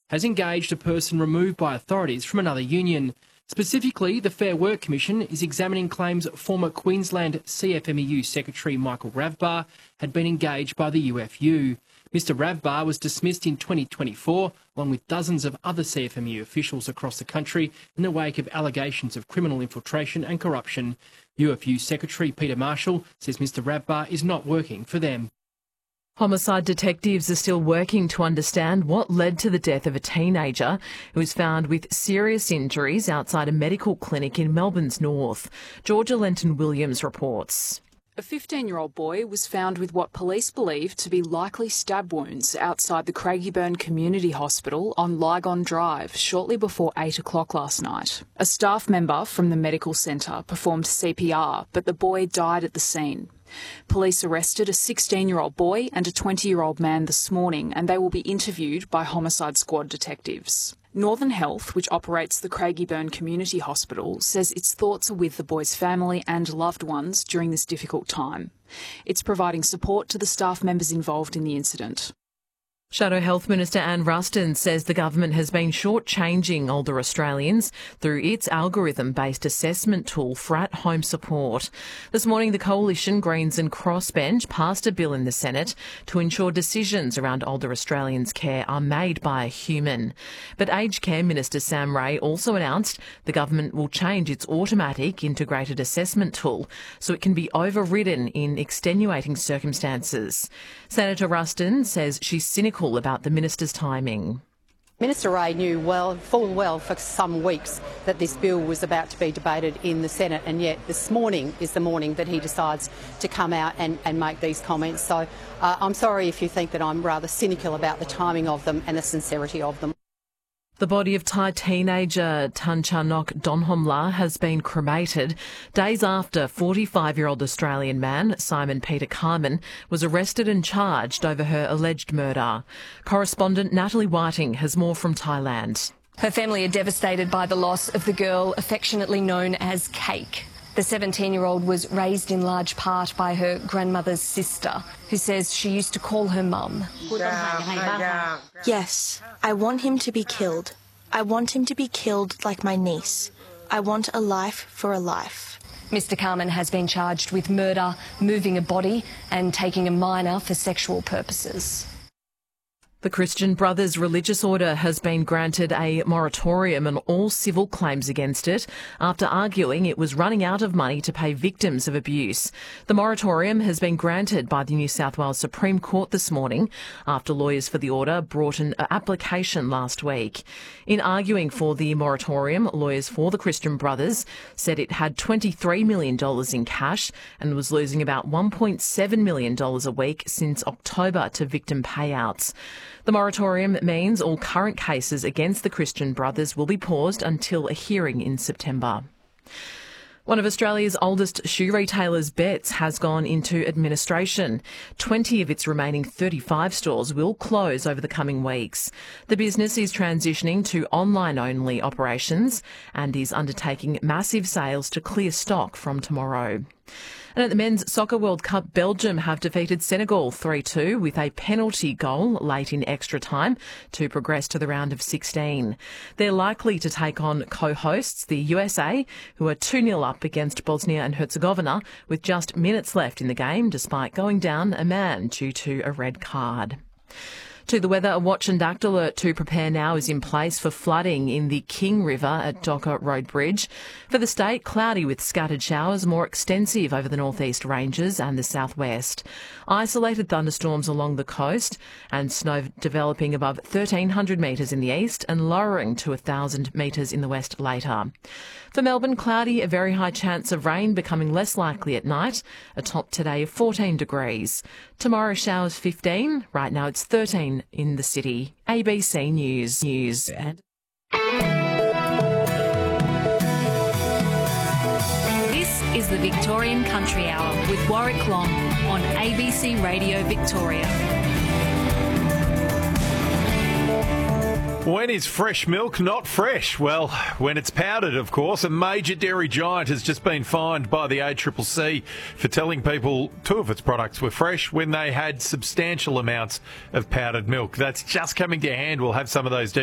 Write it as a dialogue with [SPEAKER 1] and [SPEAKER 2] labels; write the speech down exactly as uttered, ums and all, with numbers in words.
[SPEAKER 1] has engaged a person removed by authorities from another union. Specifically, the Fair Work Commission is examining claims former Queensland C F M E U Secretary Michael Ravbar had been engaged by the U F U. Mister Ravbar was dismissed in twenty twenty-four, along with dozens of other C F M E U officials across the country in the wake of allegations of criminal infiltration and corruption. U F U Secretary Peter Marshall says Mister Ravbar is not working for them.
[SPEAKER 2] Homicide detectives are still working to understand what led to the death of a teenager who was found with serious injuries outside a medical clinic in Melbourne's north. Georgia Lenton-Williams reports.
[SPEAKER 3] A fifteen-year-old boy was found with what police believe to be likely stab wounds outside the Craigieburn Community Hospital on Lygon Drive shortly before eight o'clock last night. A staff member from the medical centre performed C P R, but the boy died at the scene. Police arrested a sixteen-year-old boy and a twenty-year-old man this morning, and they will be interviewed by Homicide Squad detectives. Northern Health, which operates the Craigieburn Community Hospital, says its thoughts are with the boy's family and loved ones during this difficult time. It's providing support to the staff members involved in the incident.
[SPEAKER 2] Shadow Health Minister Anne Ruston says the government has been shortchanging older Australians through its algorithm-based assessment tool for at-home support. This morning, the Coalition, Greens and Crossbench passed a bill in the Senate to ensure decisions around older Australians' care are made by a human. But Aged Care Minister Sam Ray also announced the government will change its automatic integrated assessment tool so it can be overridden in extenuating circumstances. Senator Ruston says she's cynical about the minister's timing.
[SPEAKER 4] Minister Ray knew well, full well for some weeks that this bill was about to be debated in the Senate, and yet this morning is the morning that he decides to come out and, and make these comments. So uh, I'm sorry if you think that I'm rather cynical about the timing of them and the sincerity of them.
[SPEAKER 2] The body of Thai teenager Tanchanok Donhomla has been cremated days after forty-five-year-old Australian man Simon Peter Carman was arrested and charged over her alleged murder. Correspondent Natalie Whiting has more from Thailand.
[SPEAKER 5] Her family are devastated by the loss of the girl affectionately known as Cake. The seventeen-year-old was raised in large part by her grandmother's sister, who says she used to call her mum.
[SPEAKER 6] Yes, I want him to be killed. I want him to be killed like my niece. I want a life for a life.
[SPEAKER 5] Mister Carman has been charged with murder, moving a body and taking a minor for sexual purposes.
[SPEAKER 2] The Christian Brothers religious order has been granted a moratorium on all civil claims against it after arguing it was running out of money to pay victims of abuse. The moratorium has been granted by the New South Wales Supreme Court this morning after lawyers for the order brought an application last week. In arguing for the moratorium, lawyers for the Christian Brothers said it had twenty-three million dollars in cash and was losing about one point seven million dollars a week since October to victim payouts. The moratorium means all current cases against the Christian Brothers will be paused until a hearing in September. One of Australia's oldest shoe retailers, Betts, has gone into administration. twenty of its remaining thirty-five stores will close over the coming weeks. The business is transitioning to online-only operations and is undertaking massive sales to clear stock from tomorrow. And at the Men's Soccer World Cup, Belgium have defeated Senegal three two with a penalty goal late in extra time to progress to the round of sixteen. They're likely to take on co-hosts, the U S A, who are two nil up against Bosnia and Herzegovina with just minutes left in the game, despite going down a man due to a red card. To the weather, a watch and act alert to prepare now is in place for flooding in the King River at Docker Road Bridge. For the state, cloudy with scattered showers, more extensive over the northeast ranges and the southwest. Isolated thunderstorms along the coast and snow developing above thirteen hundred metres in the east and lowering to one thousand metres in the west later. For Melbourne, cloudy, a very high chance of rain becoming less likely at night, a top today of fourteen degrees. Tomorrow showers fifteen, right now it's thirteen in the city. A B C News. News.
[SPEAKER 7] This is the Victorian Country Hour with Warwick Long on A B C Radio Victoria.
[SPEAKER 8] When is fresh milk not fresh? Well, when it's powdered, of course. A major dairy giant has just been fined by the A C C C for telling people two of its products were fresh when they had substantial amounts of powdered milk. That's just coming to hand. We'll have some of those